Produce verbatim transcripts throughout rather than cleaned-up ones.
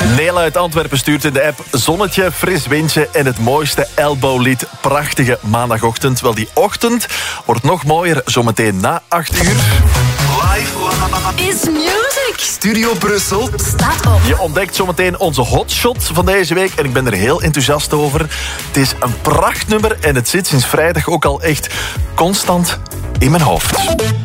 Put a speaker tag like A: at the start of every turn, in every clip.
A: Nela uit Antwerpen stuurt in de app zonnetje, fris windje en het mooiste elbowlied. Prachtige maandagochtend. Wel, die ochtend wordt nog mooier zometeen na acht uur.
B: Live
C: is music.
B: Studio Brussel
C: Staat op.
A: Je ontdekt zometeen onze hotshot van deze week en ik ben er heel enthousiast over. Het is een prachtnummer en het zit sinds vrijdag ook al echt constant in mijn hoofd.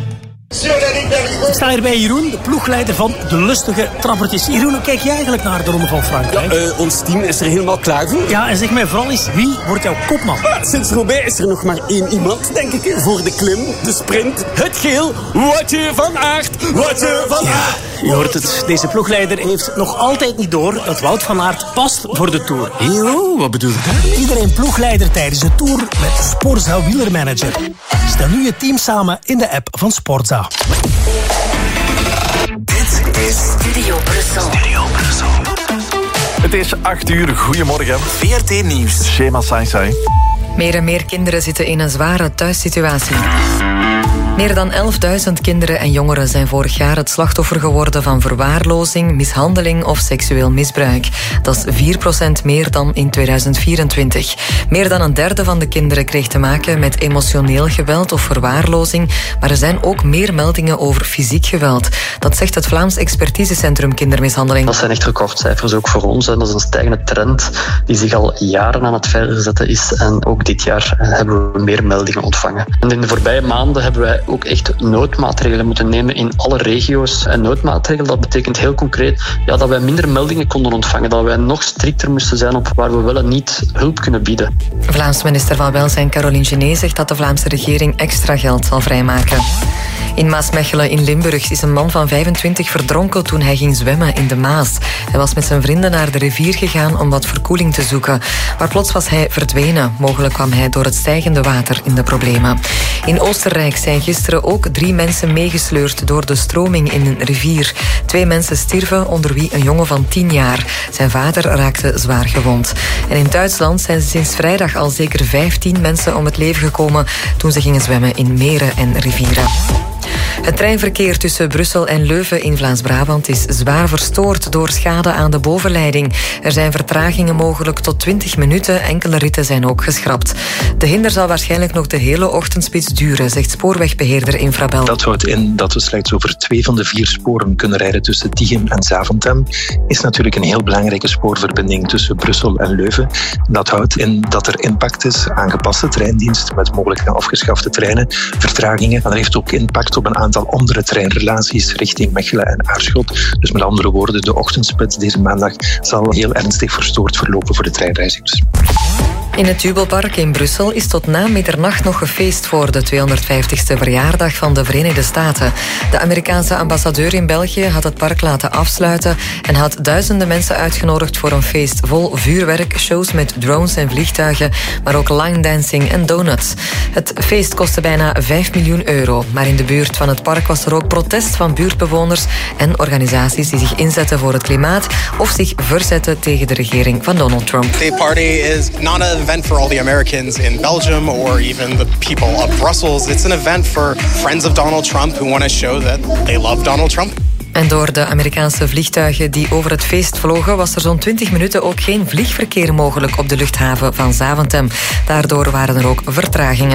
D: Ik sta hier bij Jeroen, de ploegleider van de lustige trappertjes. Jeroen, hoe kijk jij eigenlijk naar de Ronde van Frankrijk?
E: Ja, uh, ons team is er helemaal klaar voor.
D: Ja, en zeg mij vooral eens, wie wordt jouw kopman?
E: Uh, sinds Roubaix is er nog maar één iemand, denk ik, voor de klim, de sprint, het geel. Woutje van Aert, Woutje van Aert.
D: Ja, je hoort het, deze ploegleider heeft nog altijd niet door dat Wout van Aert past voor de Tour.
E: Yo, wat bedoel je?
D: Iedereen ploegleider tijdens de Tour met Sporza Wielermanager. Stel nu je team samen in de app van Sporza.
B: Dit is
C: Studio Brussel.
B: Studio Brussel.
A: Het is acht uur, goedemorgen.
B: V R T Nieuws.
A: Shema Saisai.
F: Meer en meer kinderen zitten in een zware thuissituatie. Meer dan elfduizend kinderen en jongeren zijn vorig jaar het slachtoffer geworden van verwaarlozing, mishandeling of seksueel misbruik. Dat is vier procent meer dan in tweeduizend vierentwintig. Meer dan een derde van de kinderen kreeg te maken met emotioneel geweld of verwaarlozing, maar er zijn ook meer meldingen over fysiek geweld. Dat zegt het Vlaams Expertisecentrum Kindermishandeling.
G: Dat zijn echt recordcijfers ook voor ons. En dat is een stijgende trend die zich al jaren aan het verder zetten is. En ook dit jaar hebben we meer meldingen ontvangen. En in de voorbije maanden hebben wij ook echt noodmaatregelen moeten nemen in alle regio's. En noodmaatregelen, dat betekent heel concreet ja, dat wij minder meldingen konden ontvangen, dat wij nog strikter moesten zijn op waar we wel en niet hulp kunnen bieden.
F: Vlaams minister van Welzijn Caroline Genet zegt dat de Vlaamse regering extra geld zal vrijmaken. In Maasmechelen in Limburg is een man van vijfentwintig verdronken toen hij ging zwemmen in de Maas. Hij was met zijn vrienden naar de rivier gegaan om wat verkoeling te zoeken. Maar plots was hij verdwenen. Mogelijk kwam hij door het stijgende water in de problemen. In Oostenrijk zijn gisteren ook drie mensen meegesleurd door de stroming in een rivier. Twee mensen stierven, onder wie een jongen van tien jaar. Zijn vader raakte zwaar gewond. En in Duitsland zijn sinds vrijdag al zeker vijftien mensen om het leven gekomen toen ze gingen zwemmen in meren en rivieren. Het treinverkeer tussen Brussel en Leuven in Vlaams-Brabant is zwaar verstoord door schade aan de bovenleiding. Er zijn vertragingen mogelijk tot twintig minuten. Enkele ritten zijn ook geschrapt. De hinder zal waarschijnlijk nog de hele ochtendspits duren, zegt spoorwegbeheerder Infrabel.
H: Dat houdt in dat we slechts over twee van de vier sporen kunnen rijden tussen Tichem en Zaventem. Is natuurlijk een heel belangrijke spoorverbinding tussen Brussel en Leuven. Dat houdt in dat er impact is, aangepaste treindienst met mogelijk afgeschafte treinen, vertragingen. Maar dat heeft ook impact op een aantal andere treinrelaties richting Mechelen en Aarschot. Dus met andere woorden, de ochtendspits deze maandag zal heel ernstig verstoord verlopen voor de treinreizigers.
F: In het Jubelpark in Brussel is tot na middernacht nog gefeest voor de tweehonderdvijftigste verjaardag van de Verenigde Staten. De Amerikaanse ambassadeur in België had het park laten afsluiten en had duizenden mensen uitgenodigd voor een feest vol vuurwerk, shows met drones en vliegtuigen, maar ook line dancing en donuts. Het feest kostte bijna vijf miljoen euro, maar in de buurt van het park was er ook protest van buurtbewoners en organisaties die zich inzetten voor het klimaat of zich verzetten tegen de regering van Donald Trump.
I: The party is not an event for all the Americans in Belgium or even the people of Brussels. It's an event for friends of Donald Trump who want to show that they love Donald Trump.
F: En door de Amerikaanse vliegtuigen die over het feest vlogen, was er zo'n twintig minuten ook geen vliegverkeer mogelijk op de luchthaven van Zaventem. Daardoor waren er ook vertragingen.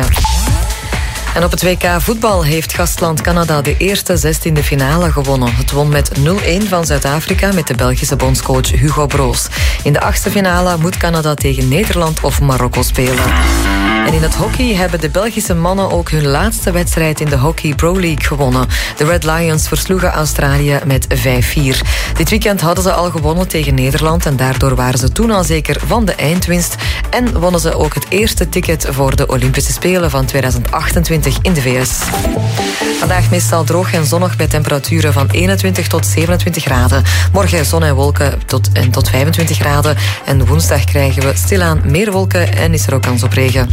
F: En op het W K voetbal heeft gastland Canada de eerste zestiende finale gewonnen. Het won met nul-een van Zuid-Afrika met de Belgische bondscoach Hugo Broos. In de achtste finale moet Canada tegen Nederland of Marokko spelen. En in het hockey hebben de Belgische mannen ook hun laatste wedstrijd in de Hockey Pro League gewonnen. De Red Lions versloegen Australië met vijf vier. Dit weekend hadden ze al gewonnen tegen Nederland en daardoor waren ze toen al zeker van de eindwinst. En wonnen ze ook het eerste ticket voor de Olympische Spelen van tweeduizend achtentwintig in de V S. Vandaag meestal droog en zonnig bij temperaturen van eenentwintig tot zevenentwintig graden. Morgen zon en wolken tot, en tot vijfentwintig graden. En woensdag krijgen we stilaan meer wolken en is er ook kans op regen.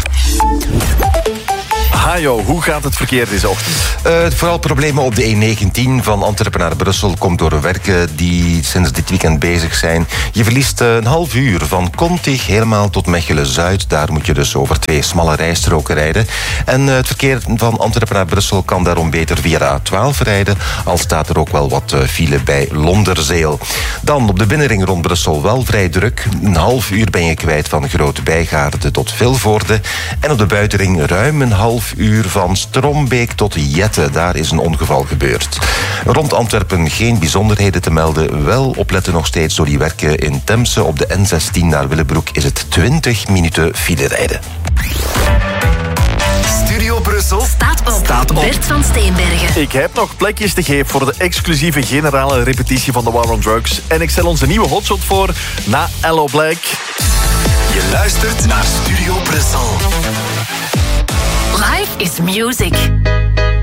A: Hajo, hoe gaat het verkeer deze ochtend?
J: Uh, vooral problemen op de E negentien van Antwerpen naar Brussel. Komt door werken die sinds dit weekend bezig zijn. Je verliest uh, een half uur van Kontig helemaal tot Mechelen-Zuid. Daar moet je dus over twee smalle rijstroken rijden. En uh, het verkeer van Antwerpen naar Brussel kan daarom beter via de A twaalf rijden. Al staat er ook wel wat uh, file bij Londerzeel. Dan op de binnenring rond Brussel wel vrij druk. Een half uur ben je kwijt van Grote Bijgaarde tot Vilvoorde. En op de buitenring ruim een half uur van Strombeek tot Jette. Daar is een ongeval gebeurd. Rond Antwerpen geen bijzonderheden te melden. Wel opletten nog steeds door die werken in Temse. Op de N zestien naar Willebroek is het twintig minuten file rijden.
B: Studio Brussel
C: Staat op.
B: Staat op.
C: Bert van Steenbergen.
A: Ik heb nog plekjes te geven voor de exclusieve generale repetitie van The War on Drugs. En ik stel onze nieuwe hotshot voor na Aloe Blacc.
B: Je luistert naar Studio Brussel.
C: Life is music.